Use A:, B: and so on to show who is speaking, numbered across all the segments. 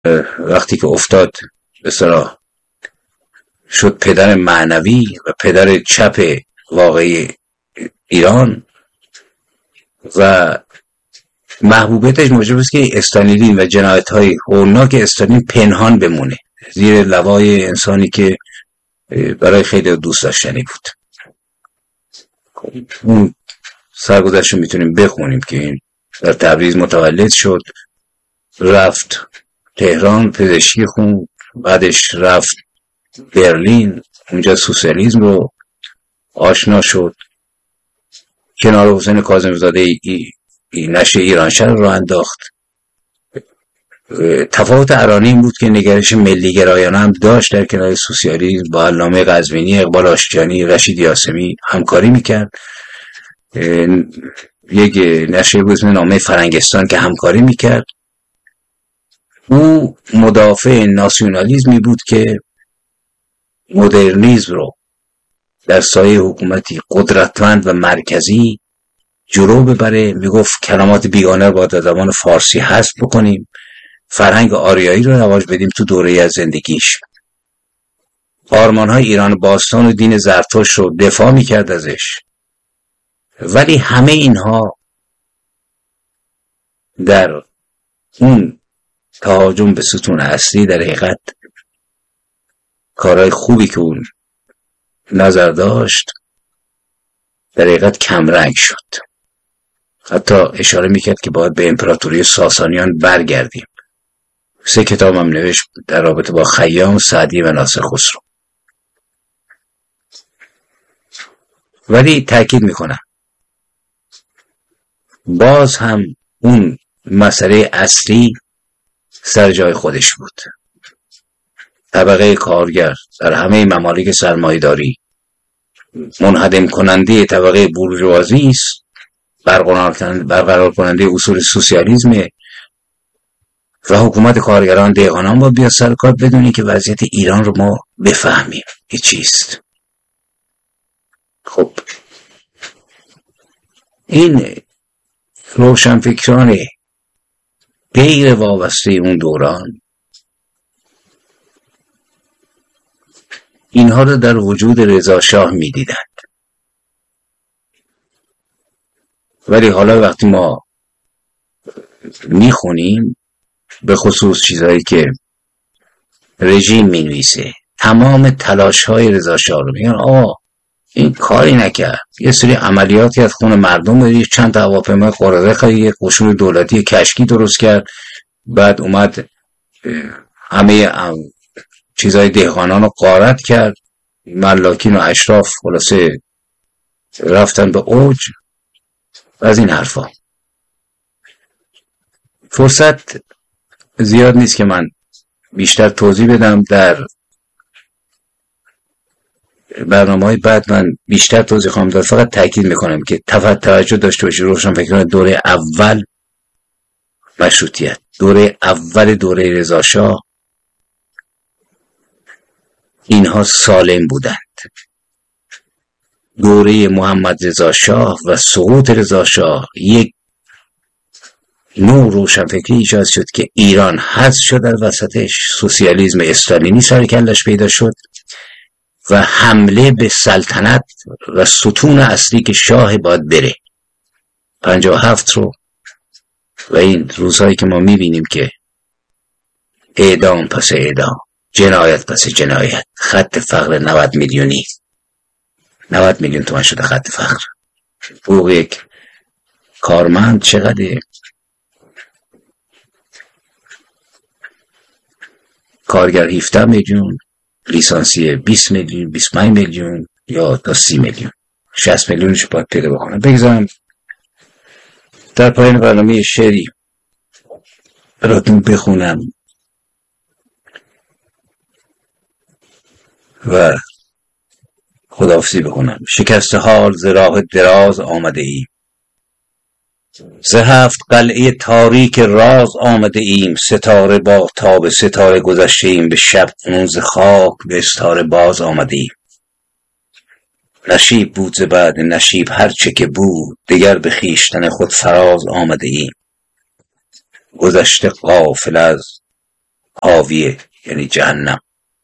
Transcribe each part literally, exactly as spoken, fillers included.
A: وقتی که افتاد به اصطلاح شد پدر معنوی و پدر چپ واقعی ایران و محبوبیتش موجب است که استالین و جنایت‌های هولناک استالین پنهان بمونه زیر لوای انسانی که برای خیلی دوست داشتنی بود. اون سرگذشت رو میتونیم بخونیم که این در تبریز متولد شد، رفت تهران پزشکی خوند، بعدش رفت برلین، اونجا سوسیالیسم رو آشنا شد، کنار حسین کاظمی‌زاده ای, ای, ای نشر ایرانشهر رو انداخت. تفاوت ارانی این بود که نگرش ملی گرایانه هم داشت، در کنار سوسیالیسم با علامه قزوینی، اقبال آشتیانی، رشید یاسمی همکاری میکرد. یک نشریه بود نامه فرنگستان که همکاری میکرد. او مدافع ناسیونالیزمی بود که مدرنیسم رو در سایه حکومتی قدرتمند و مرکزی جلو ببره. میگفت کلمات بیگانه رو باید در زبان فارسی حذف بکنیم، فرهنگ آریایی رو رواج بدیم تو دوره از زندگیش. آرمان‌های ایران باستان و دین زرتشت رو دفاع میکرد ازش. ولی همه اینها در اون تهاجم به ستون اصلی در حقیقت کارهای خوبی که اون نظر داشت در حقیقت کمرنگ شد. حتی اشاره میکرد که باید به امپراتوری ساسانیان برگردیم. سه کتاب هم نوشت در رابطه با خیام، سعدی و ناصر خسرو. ولی تأکید میکنم باز هم اون مسئله اصلی سر جای خودش بود. طبقه کارگر در همه ممالک سرمایه‌داری منهدم کننده طبقه بورژوازی است، برقرار کننده اصول سوسیالیسم و حکومت کارگران دهقانان با بیاد سر کار بدونی که وضعیت ایران رو ما بفهمیم که چیست. خب این روشنفکران غیر وابسته اون دوران اینها رو در وجود رضا شاه می دیدند. ولی حالا وقتی ما می خونیم به خصوص چیزهایی که رژیم می نویسه، تمام تلاش های رضا شاه رو میگن آه این کاری نکرد، یه سری عملیاتی از خون مردم بودی، چند تا هواپیمای قرازه خرید، یک قشون دولتی کشکی درست کرد، بعد اومد همه چیزای دهقانان رو غارت کرد، ملاکین و اشراف خلاصه رفتن به اوج. از این حرفا فرصت زیاد نیست که من بیشتر توضیح بدم. در برنامه‌های بعد من بیشتر توضیح خواهم داد. فقط تاکید میکنم که توجه داشته باشید روشنفکران دوره اول مشروطیت، دوره اول دوره رضا شاه، اینها سالم بودند. دوره محمد رضا شاه و سقوط رضا شاه یک نوع روشنفکری ایجاد شد که ایران حذف شد، در وسطش سوسیالیسم استالینی سر کلش پیدا شد و حمله به سلطنت و ستون اصلی که شاه باید بره پنجاه و هفت رو و این روزهایی که ما میبینیم که اعدام پس اعدام، جنایت پس جنایت، خط فقر نود میلیونی، نود میلیون تومان شده خط فقر. حقوق یک کارمند چقدر؟ کارگر هفده میلیون، لیسانسیه بیست میلیون، بیست و پنج میلیون یا تا سی میلیون، شصت میلیونش باید پیدا بکنم. بگذارم در پایان برنامه شعری براتون بخونم و خداحافظی بکنم. شکست حال ز راه دراز آمده ایم، ز هفت قلعه تاریک راز آمده ایم، ستاره با تاب ستاره گذشته ایم، به شب کنون ز خاک به استاره باز آمده ایم. نشیب بود ز بعد نشیب هر چه که بود، دگر به خویشتن خود فراز آمده ایم. گذشته غافل از حاویه یعنی جهنم.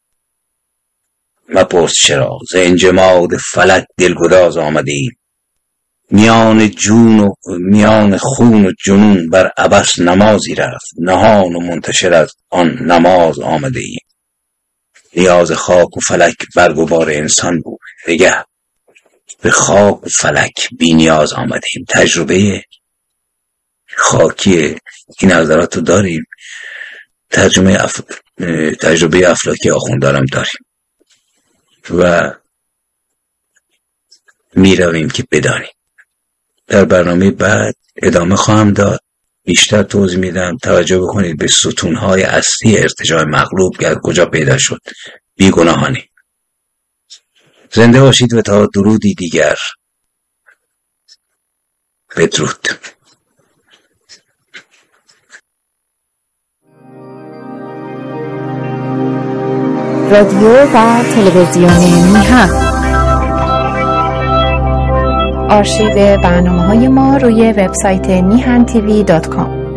A: مپرس چرا ز انجماد فلک دلگداز آمده ایم، میان جون و میان خون و جنون بر عبث نمازی رفت، نهان و منتشر از آن نماز آمده ایم. نیاز خاک و فلک برگ و بار انسان بود، نگه به خاک و فلک بی نیاز آمده ایم. تجربه خاکی این نظرات رو داریم، تجربه اف... تجربه افلاکی آخوندارم داریم و می رویم که بدانیم. در برنامه بعد ادامه خواهم داد، بیشتر توضیح میدم. توجه بکنید به ستونهای اصلی ارتجاع مغلوب که کجا پیدا شد. بیگناهانی. زنده باشید و تا درودی دیگر بدرود.
B: رادیو و تلویزیون میهن. آرشیو برنامه‌های ما روی وبسایت میهن تیوی دات کام.